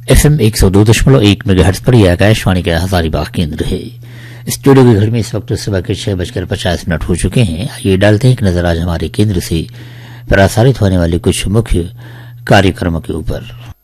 FM 102.1 megahertz पर यह आकाशवाणी का हजारीबाग केंद्र है। स्टूडियो के घर में इस वक्त सुबह के 6:50 हो चुके हैं। ये डालते हैं एक नजर आज हमारे केंद्र से प्रसारित होने वाले कुछ मुख्य कार्यक्रमों के ऊपर।